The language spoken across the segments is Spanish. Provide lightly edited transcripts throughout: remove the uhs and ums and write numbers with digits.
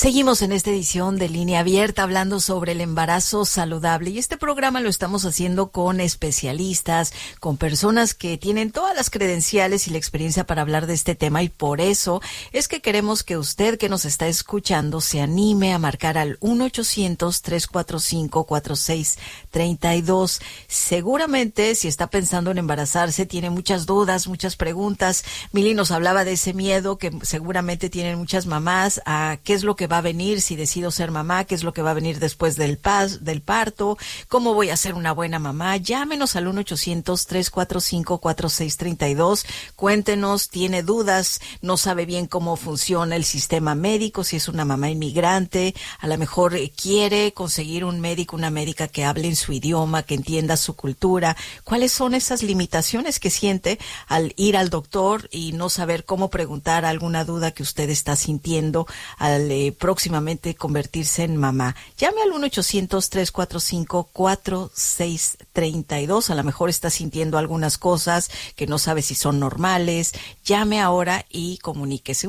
Seguimos en esta edición de Línea Abierta hablando sobre el embarazo saludable, y este programa lo estamos haciendo con especialistas, con personas que tienen todas las credenciales y la experiencia para hablar de este tema, y por eso es que queremos que usted que nos está escuchando se anime a marcar al 1-800-345-4632. Seguramente si está pensando en embarazarse tiene muchas dudas, muchas preguntas. Mili nos hablaba de ese miedo que seguramente tienen muchas mamás a qué es lo que va a venir si decido ser mamá, qué es lo que va a venir después del parto, cómo voy a ser una buena mamá. Llámenos al 1-800-345-4632. Cuéntenos, tiene dudas, no sabe bien cómo funciona el sistema médico, si es una mamá inmigrante, a lo mejor quiere conseguir un médico, una médica que hable en su idioma, que entienda su cultura. ¿Cuáles son esas limitaciones que siente al ir al doctor y no saber cómo preguntar alguna duda que usted está sintiendo al próximamente convertirse en mamá? Llame al 1-800-345-4632. A lo mejor está sintiendo algunas cosas que no sabe si son normales. Llame ahora y comuníquese.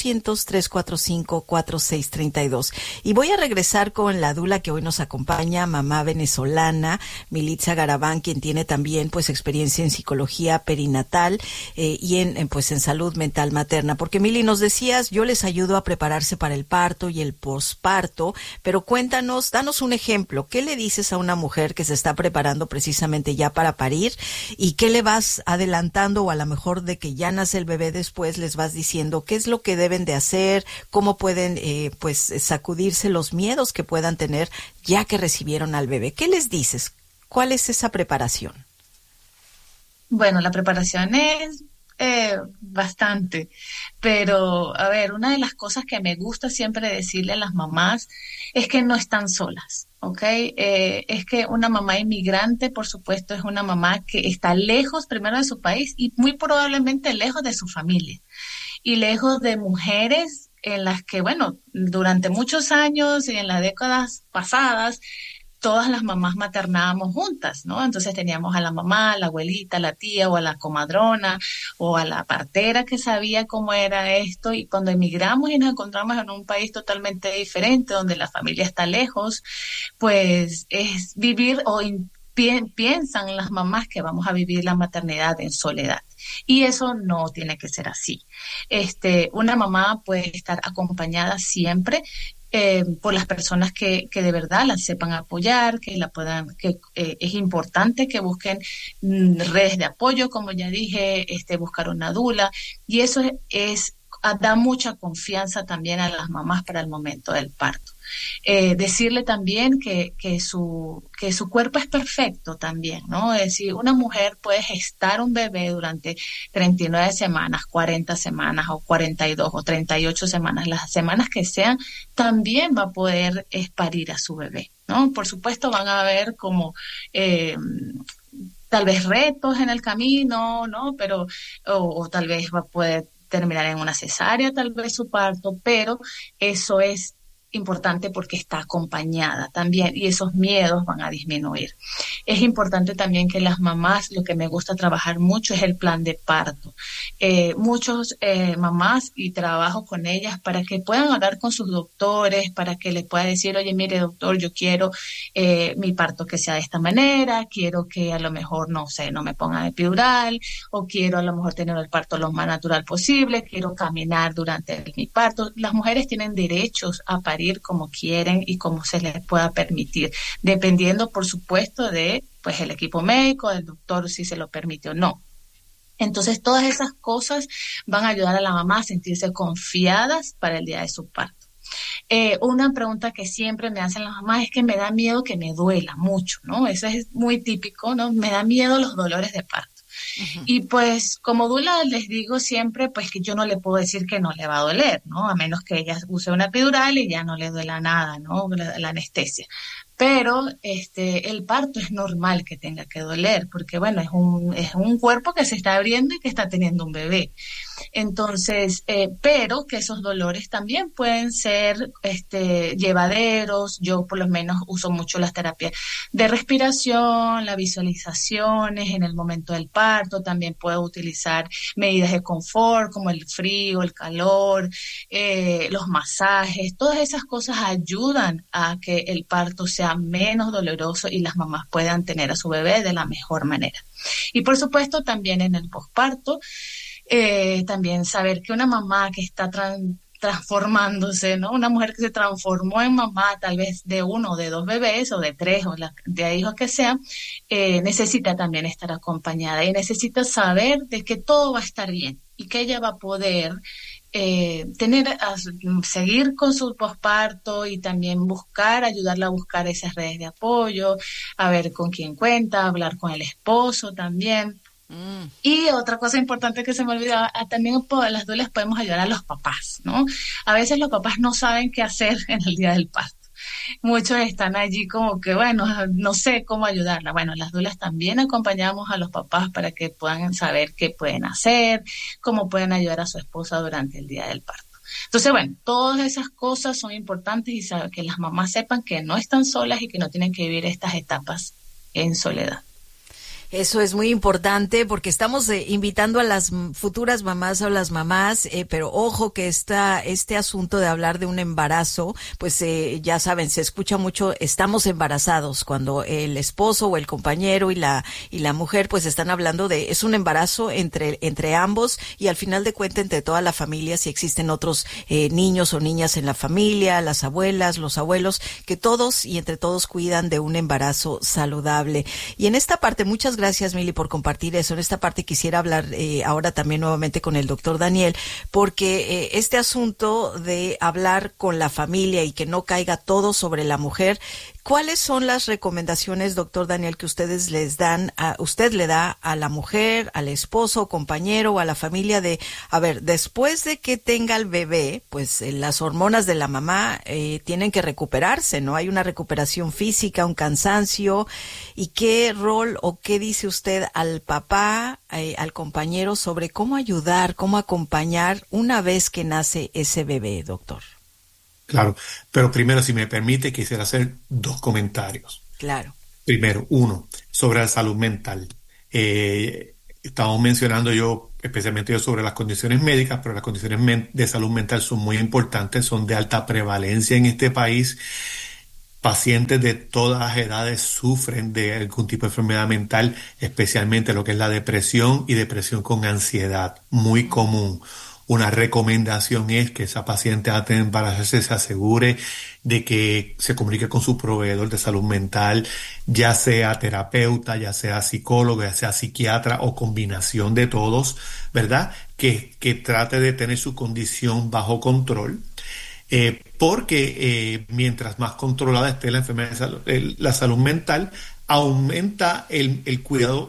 1-800-345-4632. Y voy a regresar con la dula que hoy nos acompaña, mamá venezolana, Militza Garabán, quien tiene también pues experiencia en psicología perinatal y en salud mental materna. Porque Mili, nos decías, yo les ayudo a prepararse para el parto y el posparto, pero cuéntanos, danos un ejemplo. ¿Qué le dices a una mujer que se está preparando precisamente ya para parir y qué le vas adelantando, o a lo mejor de que ya nace el bebé después les vas diciendo qué es lo que deben de hacer, cómo pueden sacudirse los miedos que puedan tener ya que recibieron al bebé? ¿Qué les dices? ¿Cuál es esa preparación? Bueno, la preparación es bastante, pero a ver, una de las cosas que me gusta siempre decirle a las mamás es que no están solas, ¿ok? Es que una mamá inmigrante, por supuesto, es una mamá que está lejos primero de su país y muy probablemente lejos de su familia y lejos de mujeres en las que, bueno, durante muchos años y en las décadas pasadas, todas las mamás maternábamos juntas, ¿no? Entonces teníamos a la mamá, a la abuelita, a la tía o a la comadrona o a la partera que sabía cómo era esto, y cuando emigramos y nos encontramos en un país totalmente diferente donde la familia está lejos, pues es vivir piensan las mamás que vamos a vivir la maternidad en soledad. Y eso no tiene que ser así. Una mamá puede estar acompañada siempre por las personas que de verdad la sepan apoyar, que la puedan, es importante que busquen redes de apoyo, como ya dije, buscar una dula, y eso da mucha confianza también a las mamás para el momento del parto. Decirle también que su cuerpo es perfecto también, ¿no? Es decir, una mujer puede gestar un bebé durante 39 semanas, 40 semanas o 42 o 38 semanas, las semanas que sean, también va a poder parir a su bebé, ¿no? Por supuesto van a haber como tal vez retos en el camino, ¿no? Pero o tal vez va a poder terminar en una cesárea, tal vez su parto, pero eso es importante porque está acompañada también y esos miedos van a disminuir. Es importante también que las mamás, lo que me gusta trabajar mucho es el plan de parto. Muchos mamás, y trabajo con ellas para que puedan hablar con sus doctores, para que les pueda decir, oye, mire doctor, yo quiero mi parto que sea de esta manera, quiero que a lo mejor, no sé, no me pongan epidural, o quiero a lo mejor tener el parto lo más natural posible, quiero caminar durante mi parto. Las mujeres tienen derechos a parir como quieren y como se les pueda permitir, dependiendo, por supuesto, de pues el equipo médico, del doctor, si se lo permite o no. Entonces, todas esas cosas van a ayudar a la mamá a sentirse confiadas para el día de su parto. Una pregunta que siempre me hacen las mamás es que me da miedo que me duela mucho, ¿no? Eso es muy típico, ¿no? Me da miedo los dolores de parto. Uh-huh. Y pues como dula les digo siempre pues que yo no le puedo decir que no le va a doler, ¿no? A menos que ella use una epidural y ya no le duela nada, ¿no? La anestesia. Pero el parto es normal que tenga que doler, porque bueno, es un cuerpo que se está abriendo y que está teniendo un bebé. Entonces, pero que esos dolores también pueden ser llevaderos. Yo por lo menos uso mucho las terapias de respiración, las visualizaciones en el momento del parto. También puedo utilizar medidas de confort como el frío, el calor, los masajes. Todas esas cosas ayudan a que el parto sea menos doloroso y las mamás puedan tener a su bebé de la mejor manera. Y por supuesto también en el posparto, también saber que una mamá que está transformándose, ¿no? Una mujer que se transformó en mamá tal vez de uno o de dos bebés o de tres o de hijos que sean, necesita también estar acompañada y necesita saber de que todo va a estar bien y que ella va a poder seguir con su posparto y también ayudarla a buscar esas redes de apoyo, a ver con quién cuenta, hablar con el esposo también. Y otra cosa importante que se me olvidaba, también las doulas podemos ayudar a los papás, ¿no? A veces los papás no saben qué hacer en el día del parto. Muchos están allí como que, bueno, no sé cómo ayudarla. Bueno, las doulas también acompañamos a los papás para que puedan saber qué pueden hacer, cómo pueden ayudar a su esposa durante el día del parto. Entonces, bueno, todas esas cosas son importantes y que las mamás sepan que no están solas y que no tienen que vivir estas etapas en soledad. Eso es muy importante porque estamos invitando a las futuras mamás o las mamás, pero ojo que este asunto de hablar de un embarazo, pues ya saben, se escucha mucho, estamos embarazados, cuando el esposo o el compañero y la mujer pues están hablando es un embarazo entre ambos y al final de cuentas entre toda la familia, si existen otros niños o niñas en la familia, las abuelas, los abuelos, que todos y entre todos cuidan de un embarazo saludable. Y en esta parte, muchas gracias, Mili, por compartir eso. En esta parte quisiera hablar ahora también nuevamente con el doctor Daniel, porque este asunto de hablar con la familia y que no caiga todo sobre la mujer, ¿cuáles son las recomendaciones, doctor Daniel, que usted le da a la mujer, al esposo, compañero o a la familia a ver, después de que tenga el bebé, pues las hormonas de la mamá tienen que recuperarse, ¿no? Hay una recuperación física, un cansancio, y qué rol o qué dice usted al papá, al compañero sobre cómo ayudar, cómo acompañar una vez que nace ese bebé, doctor. Claro, pero primero, si me permite, quisiera hacer dos comentarios. Claro. Primero, uno, sobre la salud mental. Estamos mencionando especialmente yo sobre las condiciones médicas, pero las condiciones de salud mental son muy importantes, son de alta prevalencia en este país. Pacientes de todas las edades sufren de algún tipo de enfermedad mental, especialmente lo que es la depresión y depresión con ansiedad, muy común. Una recomendación es que esa paciente antes de embarazarse se asegure de que se comunique con su proveedor de salud mental, ya sea terapeuta, ya sea psicólogo, ya sea psiquiatra o combinación de todos, ¿verdad? Que trate de tener su condición bajo control. Porque mientras más controlada esté la enfermedad la salud mental, aumenta el cuidado,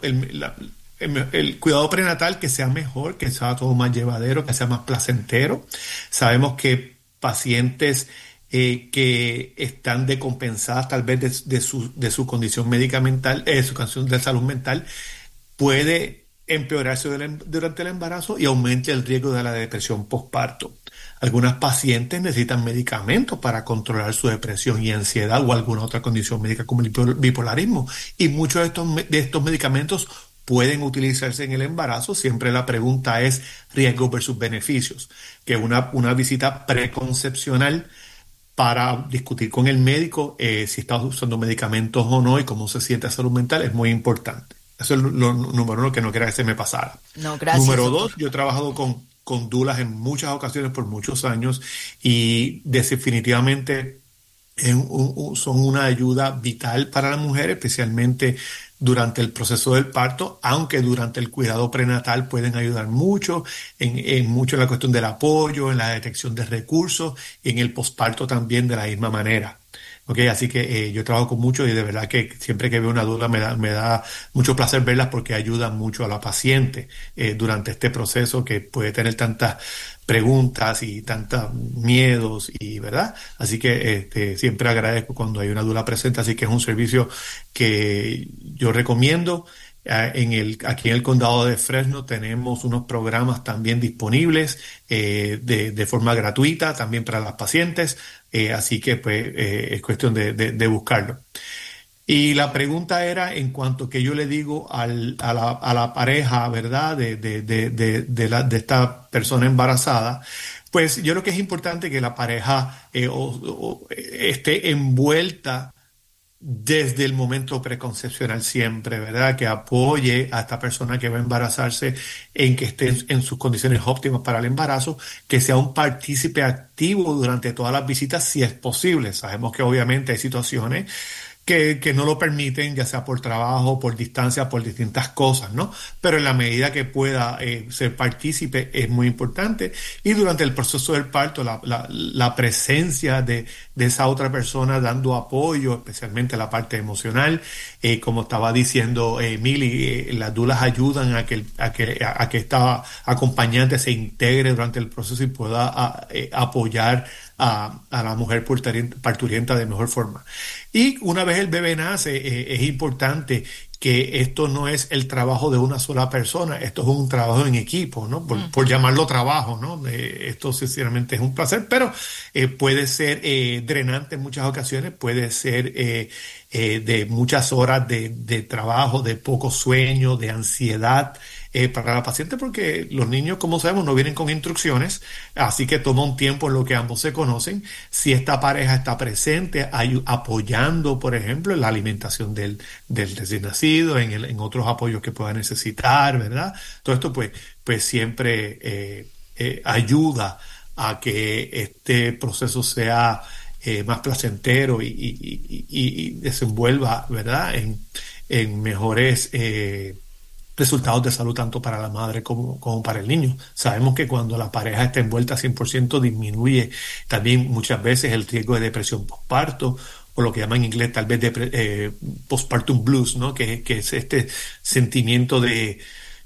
el cuidado prenatal, que sea mejor, que sea todo más llevadero, que sea más placentero. Sabemos que pacientes que están decompensadas tal vez de su condición médica mental, su condición de salud mental, puede empeorarse durante el embarazo y aumenta el riesgo de la depresión postparto. Algunas pacientes necesitan medicamentos para controlar su depresión y ansiedad o alguna otra condición médica como el bipolarismo. Y muchos de estos medicamentos pueden utilizarse en el embarazo. Siempre la pregunta es riesgos versus beneficios. Que una visita preconcepcional para discutir con el médico si está usando medicamentos o no y cómo se siente la salud mental es muy importante. Eso es lo número uno que no quería que se me pasara. No, gracias. Número dos, yo he trabajado con doulas en muchas ocasiones por muchos años y definitivamente son una ayuda vital para la mujer, especialmente durante el proceso del parto, aunque durante el cuidado prenatal pueden ayudar mucho mucho en la cuestión del apoyo, en la detección de recursos y en el posparto también de la misma manera. Okay, así que yo trabajo con muchos y de verdad que siempre que veo una dula me da mucho placer verlas porque ayudan mucho a la paciente durante este proceso que puede tener tantas preguntas y tantos miedos y verdad. Así que siempre agradezco cuando hay una dula presente, así que es un servicio que yo recomiendo. Aquí en el condado de Fresno tenemos unos programas también disponibles de forma gratuita también para las pacientes, así que pues es cuestión de buscarlo. Y la pregunta era en cuanto que yo le digo a la pareja, ¿verdad? De esta persona embarazada, pues yo creo que es importante que la pareja esté envuelta desde el momento preconcepcional siempre, ¿verdad? Que apoye a esta persona que va a embarazarse en que esté en sus condiciones óptimas para el embarazo, que sea un partícipe activo durante todas las visitas si es posible. Sabemos que obviamente hay situaciones que no lo permiten, ya sea por trabajo, por distancia, por distintas cosas, ¿no? Pero en la medida que pueda ser partícipe es muy importante. Y durante el proceso del parto, la presencia de esa otra persona dando apoyo, especialmente la parte emocional, como estaba diciendo Mili, las dulas ayudan a que esta acompañante se integre durante el proceso y pueda apoyar a la mujer parturienta de mejor forma. Y una vez el bebé nace, es importante que esto no es el trabajo de una sola persona, esto es un trabajo en equipo, ¿no? Por llamarlo trabajo, ¿no? Esto sinceramente es un placer, pero puede ser drenante en muchas ocasiones, puede ser de muchas horas de trabajo, de poco sueño, de ansiedad para la paciente, porque los niños, como sabemos, no vienen con instrucciones, así que toma un tiempo en lo que ambos se conocen. Si esta pareja está presente, apoyando, por ejemplo, en la alimentación del recién nacido, en otros apoyos que pueda necesitar, ¿verdad? Todo esto, pues siempre ayuda a que este proceso sea más placentero y desenvuelva, ¿verdad?, en mejores resultados de salud tanto para la madre como para el niño. Sabemos que cuando la pareja está envuelta 100% disminuye también muchas veces el riesgo de depresión postparto, o lo que llaman en inglés tal vez postpartum blues, ¿no? Que es este sentimiento de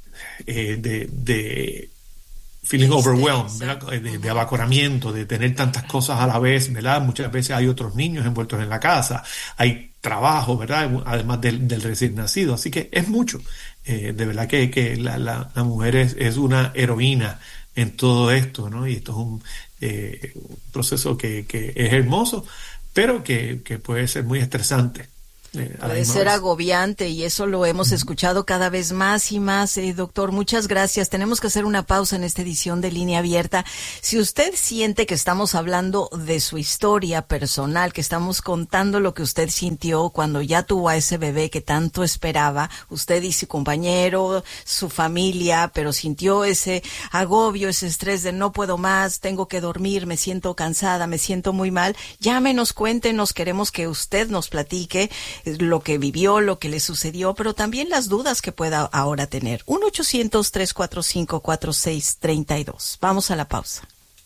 feeling overwhelmed, ¿verdad? De abacoramiento, de tener tantas cosas a la vez, ¿verdad? Muchas veces hay otros niños envueltos en la casa, hay trabajo, ¿verdad? Además del recién nacido, así que es mucho. De verdad que la mujer es una heroína en todo esto, ¿no? Y esto es un proceso que es hermoso, pero que puede ser muy estresante. Puede ser agobiante y eso lo hemos escuchado cada vez más y más. Doctor, muchas gracias. Tenemos que hacer una pausa en esta edición de Línea Abierta. Si usted siente que estamos hablando de su historia personal, que estamos contando lo que usted sintió cuando ya tuvo a ese bebé que tanto esperaba, usted y su compañero, su familia, pero sintió ese agobio, ese estrés de no puedo más, tengo que dormir, me siento cansada, me siento muy mal, llámenos, cuéntenos, queremos que usted nos platique lo que vivió, lo que le sucedió, pero también las dudas que pueda ahora tener. 1-800-345-4632. Vamos a la pausa.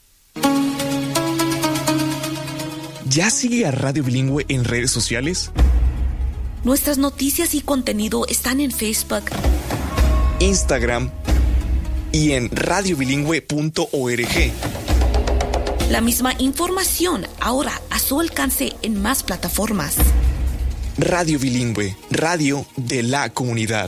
¿Ya sigue a Radio Bilingüe en redes sociales? Nuestras noticias y contenido están en Facebook, Instagram y en radiobilingüe.org. La misma información ahora a su alcance en más plataformas. Radio Bilingüe, radio de la comunidad.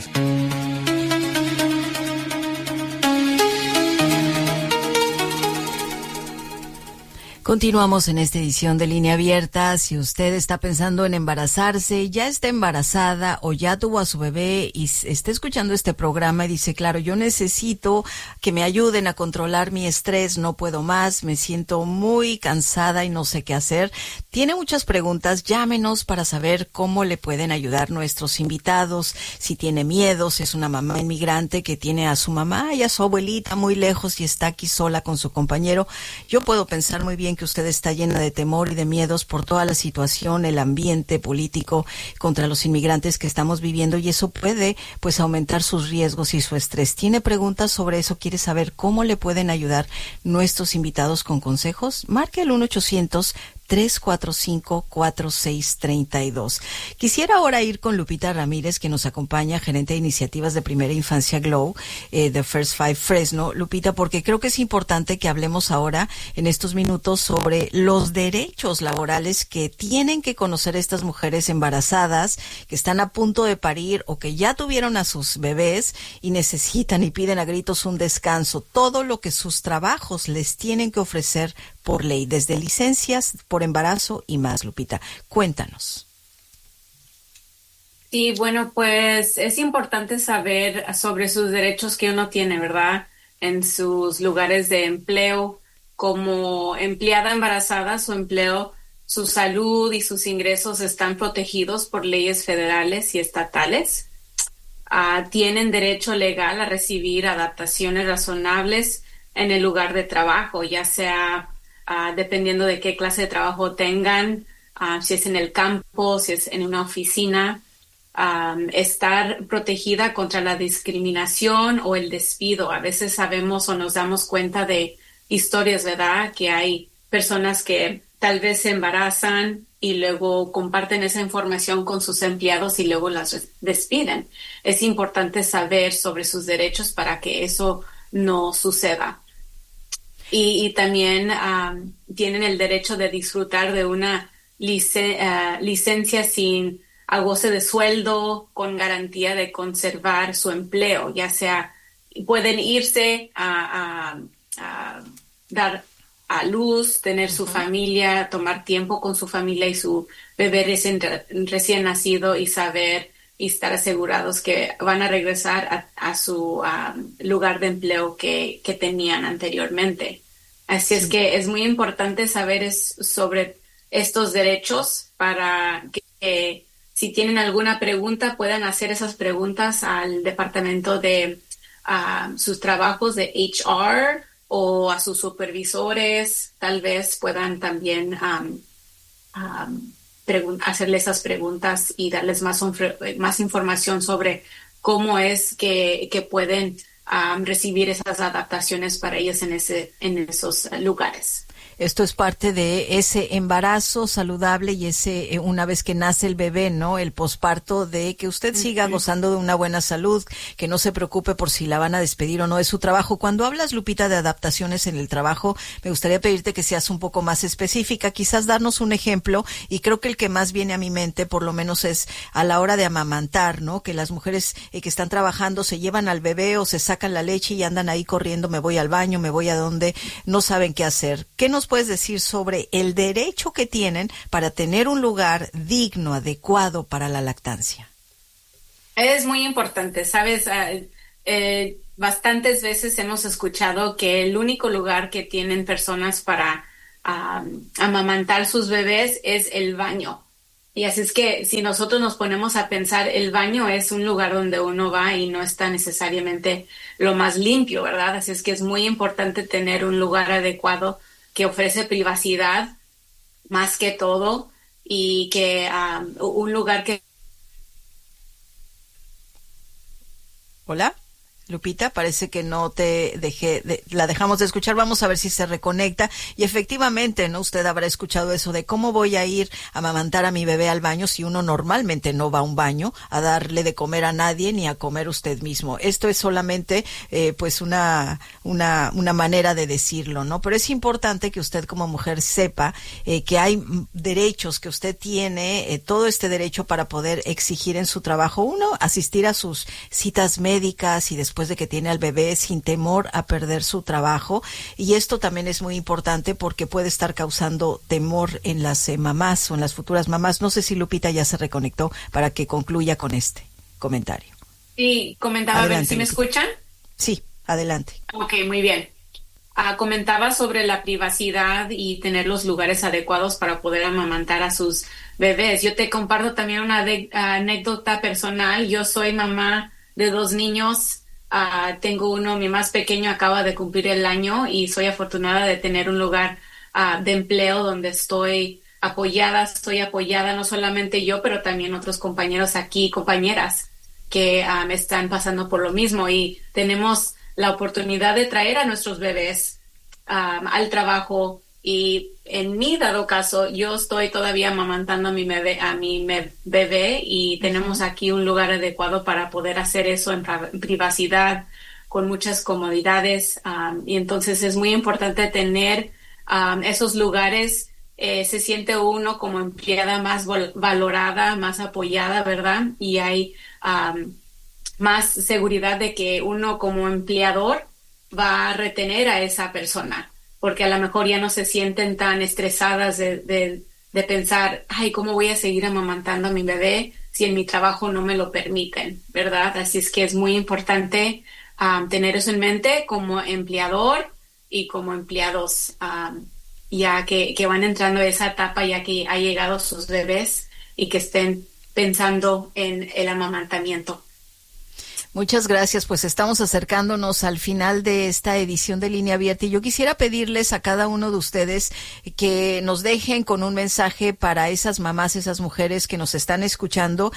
Continuamos en esta edición de Línea Abierta. Si usted está pensando en embarazarse, ya está embarazada o ya tuvo a su bebé y está escuchando este programa y dice, claro, yo necesito que me ayuden a controlar mi estrés, no puedo más, me siento muy cansada y no sé qué hacer. Tiene muchas preguntas, llámenos para saber cómo le pueden ayudar nuestros invitados. Si tiene miedo, si es una mamá inmigrante que tiene a su mamá y a su abuelita muy lejos y está aquí sola con su compañero, yo puedo pensar muy bien que usted está llena de temor y de miedos por toda la situación, el ambiente político contra los inmigrantes que estamos viviendo, y eso puede pues aumentar sus riesgos y su estrés. ¿Tiene preguntas sobre eso? ¿Quiere saber cómo le pueden ayudar nuestros invitados con consejos? Marque el 1-800 345-4632. Quisiera ahora ir con Lupita Ramírez, que nos acompaña, gerente de iniciativas de primera infancia Glow, de First Five Fresno. Lupita, porque creo que es importante que hablemos ahora, en estos minutos, sobre los derechos laborales que tienen que conocer estas mujeres embarazadas, que están a punto de parir o que ya tuvieron a sus bebés y necesitan y piden a gritos un descanso. Todo lo que sus trabajos les tienen que ofrecer por ley, desde licencias por embarazo y más. Lupita, cuéntanos. Sí, bueno, pues es importante saber sobre sus derechos que uno tiene, ¿verdad? En sus lugares de empleo. Como empleada embarazada, su empleo, su salud y sus ingresos están protegidos por leyes federales y estatales. Tienen derecho legal a recibir adaptaciones razonables en el lugar de trabajo, ya sea dependiendo de qué clase de trabajo tengan, si es en el campo, si es en una oficina. Estar protegida contra la discriminación o el despido. A veces sabemos o nos damos cuenta de historias, ¿verdad? Que hay personas que tal vez se embarazan y luego comparten esa información con sus empleados y luego las despiden. Es importante saber sobre sus derechos para que eso no suceda. Y también tienen el derecho de disfrutar de una licencia sin a goce de sueldo, con garantía de conservar su empleo, ya sea pueden irse a dar a luz, tener su familia, tomar tiempo con su familia y su bebé recién nacido y saber y estar asegurados que van a regresar a su lugar de empleo que tenían anteriormente. Así es que es muy importante saber sobre estos derechos para que si tienen alguna pregunta, puedan hacer esas preguntas al departamento de sus trabajos de HR o a sus supervisores. Tal vez puedan también hacerle esas preguntas y darles más información sobre cómo es que pueden recibir esas adaptaciones para ellos en esos lugares. Esto es parte de ese embarazo saludable y ese una vez que nace el bebé, ¿no? El posparto, de que usted siga gozando de una buena salud, que no se preocupe por si la van a despedir o no de su trabajo. Cuando hablas, Lupita, de adaptaciones en el trabajo, me gustaría pedirte que seas un poco más específica, quizás darnos un ejemplo, y creo que el que más viene a mi mente, por lo menos, es a la hora de amamantar, ¿no? Que las mujeres que están trabajando se llevan al bebé o se sacan la leche y andan ahí corriendo, me voy al baño, me voy a donde, no saben qué hacer. ¿Qué nos puedes decir sobre el derecho que tienen para tener un lugar digno, adecuado para la lactancia? Es muy importante, ¿sabes? Bastantes veces hemos escuchado que el único lugar que tienen personas para amamantar sus bebés es el baño. Y así es que si nosotros nos ponemos a pensar, el baño es un lugar donde uno va y no está necesariamente lo más limpio, ¿verdad? Así es que es muy importante tener un lugar adecuado que ofrece privacidad más que todo y que un lugar que... Hola, Lupita, parece que no te la dejamos de escuchar. Vamos a ver si se reconecta. Y efectivamente, ¿no? Usted habrá escuchado eso de cómo voy a ir a amamantar a mi bebé al baño si uno normalmente no va a un baño a darle de comer a nadie ni a comer usted mismo. Esto es solamente pues una manera de decirlo, ¿no? Pero es importante que usted como mujer sepa que hay derechos que usted tiene, todo este derecho para poder exigir en su trabajo. Uno, asistir a sus citas médicas y después de que tiene al bebé sin temor a perder su trabajo, y esto también es muy importante porque puede estar causando temor en las mamás o en las futuras mamás. No sé si Lupita ya se reconectó para que concluya con este comentario. Sí, comentaba, adelante, a ver si me escuchan. Sí, adelante. Ok, muy bien. Comentaba sobre la privacidad y tener los lugares adecuados para poder amamantar a sus bebés. Yo te comparto también una anécdota personal. Yo soy mamá de 2 niños. Tengo uno, mi más pequeño acaba de cumplir el año y soy afortunada de tener un lugar de empleo donde estoy apoyada, no solamente yo, pero también otros compañeros aquí, compañeras que están pasando por lo mismo, y tenemos la oportunidad de traer a nuestros bebés al trabajo Y en mi dado caso, yo estoy todavía amamantando a mi bebé y tenemos aquí un lugar adecuado para poder hacer eso en privacidad, con muchas comodidades. Y entonces es muy importante tener esos lugares. Se siente uno como empleada más valorada, más apoyada, ¿verdad? Y hay más seguridad de que uno como empleador va a retener a esa persona, porque a lo mejor ya no se sienten tan estresadas de pensar, ay, ¿cómo voy a seguir amamantando a mi bebé si en mi trabajo no me lo permiten, ¿verdad? Así es que es muy importante tener eso en mente como empleador y como empleados, ya que van entrando a esa etapa, ya que ha llegado sus bebés y que estén pensando en el amamantamiento. Muchas gracias, pues estamos acercándonos al final de esta edición de Línea Abierta y yo quisiera pedirles a cada uno de ustedes que nos dejen con un mensaje para esas mamás, esas mujeres que nos están escuchando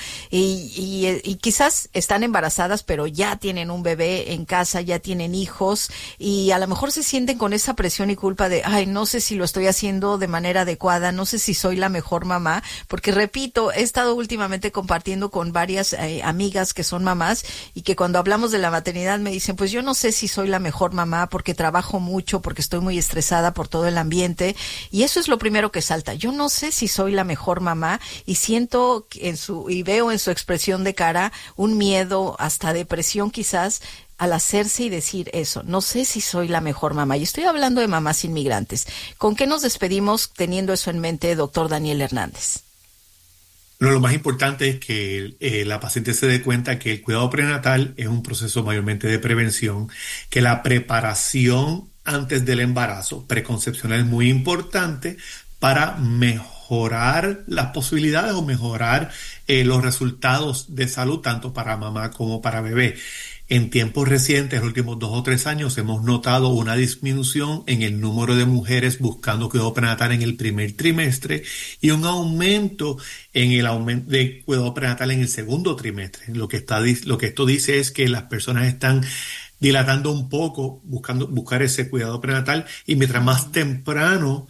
y quizás están embarazadas pero ya tienen un bebé en casa, ya tienen hijos y a lo mejor se sienten con esa presión y culpa de, ay, no sé si lo estoy haciendo de manera adecuada, no sé si soy la mejor mamá, porque repito, he estado últimamente compartiendo con varias amigas que son mamás y que cuando hablamos de la maternidad me dicen, pues yo no sé si soy la mejor mamá porque trabajo mucho, porque estoy muy estresada por todo el ambiente y eso es lo primero que salta. Yo no sé si soy la mejor mamá y siento y veo en su expresión de cara un miedo, hasta depresión quizás, al hacerse y decir eso. No sé si soy la mejor mamá. Y estoy hablando de mamás inmigrantes. ¿Con qué nos despedimos teniendo eso en mente, doctor Daniel Hernández? Lo más importante es que la paciente se dé cuenta que el cuidado prenatal es un proceso mayormente de prevención, que la preparación antes del embarazo preconcepcional es muy importante para mejorar las posibilidades o mejorar los resultados de salud tanto para mamá como para bebé. En tiempos recientes, los últimos 2 o 3 años, hemos notado una disminución en el número de mujeres buscando cuidado prenatal en el primer trimestre y un aumento en el aumento de cuidado prenatal en el segundo trimestre. Lo que esto dice es que las personas están dilatando un poco, buscar ese cuidado prenatal y mientras más temprano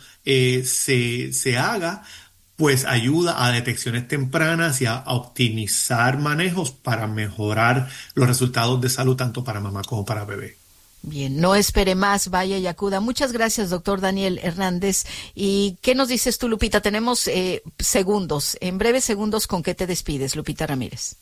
se haga, pues ayuda a detecciones tempranas y a optimizar manejos para mejorar los resultados de salud tanto para mamá como para bebé. Bien, no espere más, vaya y acuda. Muchas gracias, doctor Daniel Hernández. ¿Y qué nos dices tú, Lupita? Tenemos segundos, en breves segundos, ¿con qué te despides, Lupita Ramírez?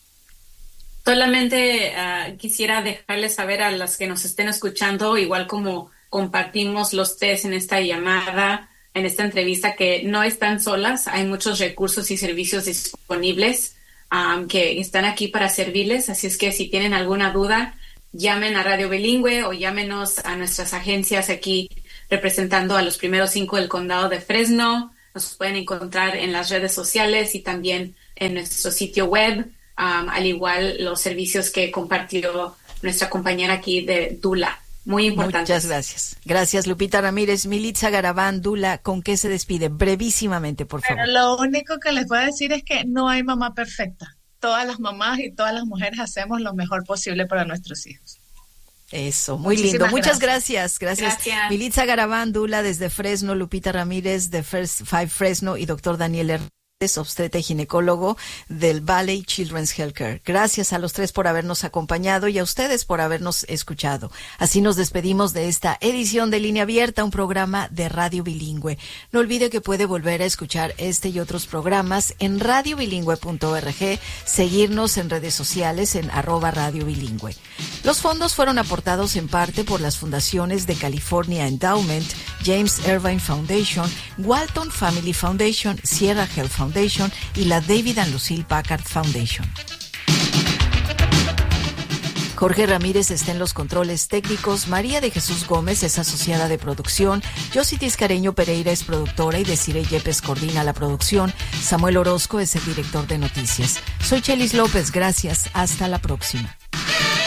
Solamente quisiera dejarles saber a las que nos estén escuchando, igual como compartimos los test en esta llamada, en esta entrevista, que no están solas. Hay muchos recursos y servicios disponibles que están aquí para servirles. Así es que si tienen alguna duda, llamen a Radio Bilingüe o llámenos a nuestras agencias aquí representando a los primeros 5 del condado de Fresno. Nos pueden encontrar en las redes sociales y también en nuestro sitio web, al igual los servicios que compartió nuestra compañera aquí de Dula. Muy importante. Muchas gracias. Gracias, Lupita Ramírez. Militza Garabán, Dula, ¿con qué se despide? Brevísimamente, por favor. Pero lo único que les voy a decir es que no hay mamá perfecta. Todas las mamás y todas las mujeres hacemos lo mejor posible para nuestros hijos. Eso, muy Muchísimas lindo. Muchas gracias. Gracias. Militza Garabán, Dula, desde Fresno, Lupita Ramírez de First Five Fresno y doctor Daniel Hernández, obstetra y ginecólogo del Valley Children's Healthcare. Gracias a los tres por habernos acompañado y a ustedes por habernos escuchado. Así nos despedimos de esta edición de Línea Abierta, un programa de Radio Bilingüe. No olvide que puede volver a escuchar este y otros programas en radiobilingüe.org, seguirnos en redes sociales en @radiobilingüe. Los fondos fueron aportados en parte por las fundaciones de California Endowment, James Irvine Foundation, Walton Family Foundation, Sierra Health Foundation y la David and Lucille Packard Foundation. Jorge Ramírez está en los controles técnicos, María de Jesús Gómez es asociada de producción, Yossi Tiscareño Pereira es productora y Desiree Yepes coordina la producción, Samuel Orozco es el director de noticias. Soy Chelis López, gracias, hasta la próxima.